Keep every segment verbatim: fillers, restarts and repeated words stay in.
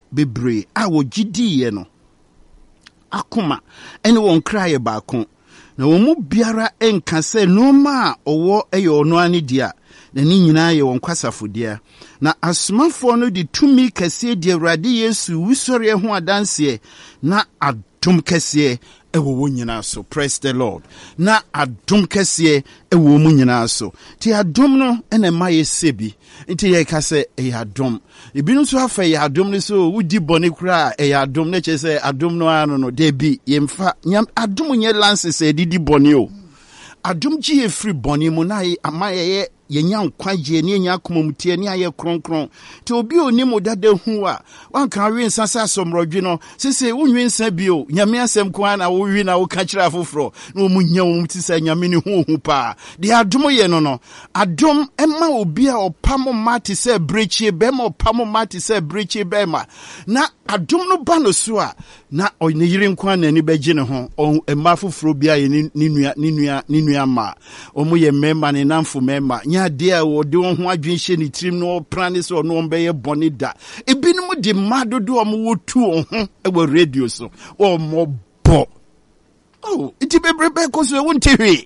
bebre a wo gidiye no akoma ene won kraye baako na wo mu biara enka se no ma owo eyo no ani dia na ni nyina ye won kwasafodia na asomafo no di tumi kase di Awurade Yesu wusori ho adanse na adom kase ewo wo nyina so. Praise the Lord. Na adom kase ewo mu nyina so. Ti adom no ene maye sebi nti ye ka se e adom ebinu so afa ye adom ne so wudi bone kura e adom ne che se adom no ano no de bi ye mfa nyam adom nye lanse se didi bone o adom ji e free bone mu na amaye yenya nkwaje ne yenya akomamutie ne aye kronkron te obi oni modade hu a wanka wi nsasa somrodwe no sese wonwi nsa bio nyame asem kwa na wo wi na wo ka kira afoforo na omu nya wo mutisa nyame ne hu hu pa de adom ye no no adom ema obi a opamo mate se brechi be ma opamo mate se brechi be ma na adom no ba no so a na oyine yire nkwa na ni beje ne ho ema afoforo bia ye ni nua ni nua ni nua ma omu ye memma ne namfo memma dia wo de won ho adwenhye ni trim no prane so no mbeye bone da ebinum de madodo o mo wotu ho e radio so o mo bo oh iti bebrebe ko so won tehwe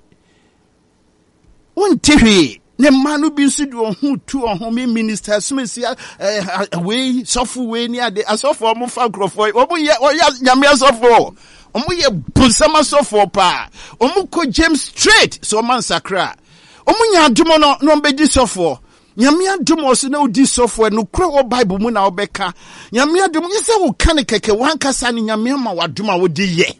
won tehwe ne manu bi so de ho tu ho me minister smesi we sofu we ni ade asofo mo fa krofo o mo ye o ya nyame asofo o mo ye busama sofo pa o mo ko James straight so man sakra omunya adumo no no mbedi sofo nyame adumo so na odi sofo no kura wo bible mu na obeka nyame adumo yese wo kan keke wankasa ni nyame ma waduma wo di ye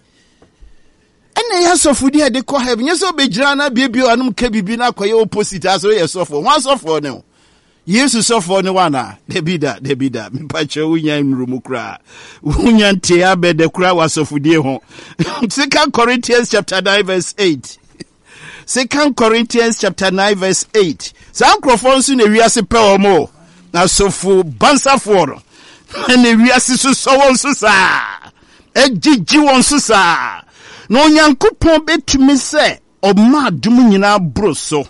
ene ya sofo di ade ko heaven yese obegira na biebio anum ka bibi na koye opposite aso ye sofo wan sofo ne Yesu sofo ne wana debida debida mipache unya nrumu kura unya nte abede kura wa sofo die ho Second Corinthians chapter nine verse eight Second Corinthians chapter nine verse eight. Sa microphone su ne wiase pe omo. Na sofu bansa for. Ne wiase su so won su sa. Ejiji won su sa. No Nyankopon betumi se o ma dum nyina broso.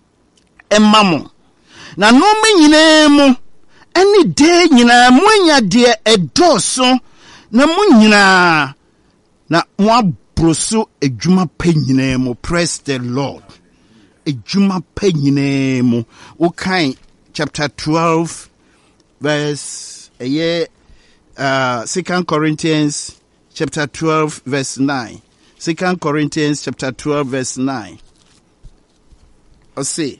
Emamo. Na no me nyina mu eni de nyina mu anya de edoso na mu nyina na mo broso ejuma penyinemo. Praise the Lord. Ejuma penyinemo. Okay, chapter twelve verse uh, uh Second Corinthians chapter twelve verse nine. Second Corinthians chapter twelve verse nine. O say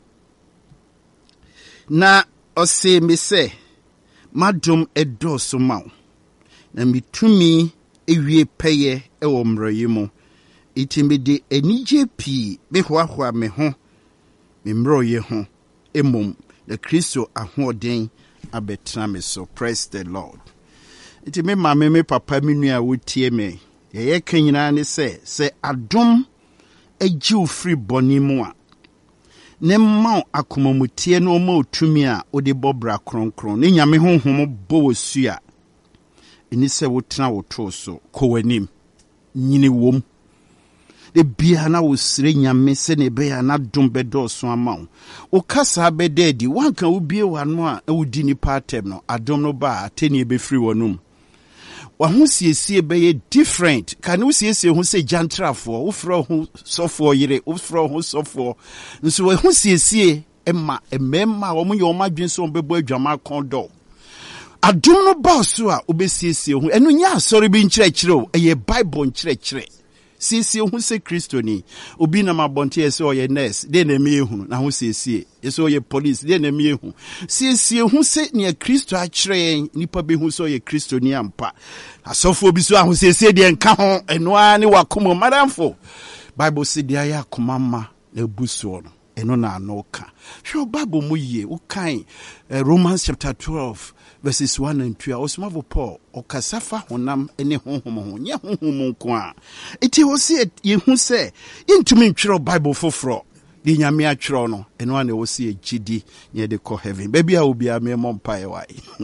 na o say me say madum edoso ma na mitumi ewie peye ewo mroyimo itimede enije pi me hoahoa me ho me mroye ho emom the Kristo ahoden abetra me so. Praise the Lord. Itime mama me papa me nua wotie me ye kanyina ne se se adom eji free boni mu a ne ma akomamutie no ma otumi a ode bobra kronkron ne nyame honhom bo wosu a eni se wotena woto so kowanim nyine wom de bia na wosire nyame se ne be ya na dom bedo so ama wo kasa bededi wanka wo bie wano a wodi ni patem no adom no ba ateni be free wonum wa ho siesie be ye different kan wo siesie ho se jantrafo wo fro ho sofo yire wo fro ho sofo nso wo ho siesie emma emma wo mo ye o madwen so bebo adwama kondo adom no ba so a obesiesie ho eno nya asori bi nkyerɛkyerɛ o eye bible nkyerɛkyerɛ siesie ho se Kristo ni obi na mabonte ese oye nurse de na me hu na ho siesie ese oye police de na me hu siesie ho se ne Kristo a kyerɛ nipa be hu so oye Kristo ni ampa asofo bi so a ho siesie de nka ho eno a ne wakomo madamfo bible se de aya komama na buso no eno na anoka hwe bible mu ye wo kan uh, Romans chapter twelve verses one and two. Osmavo Paul okasafa honam ene honhom ho nye honhom nko a eti wo se ye hu se intumi ntwero bible foforo di nyame atwero no eno ane wo se gidi nye de ko heaven baby a obi a me mompae wai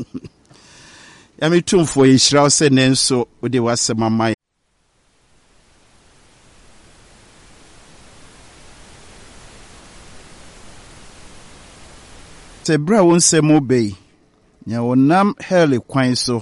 ya me tumfo ye hira se nenso wo de wasemama se bra won se mo bei nya wonam hele kwan so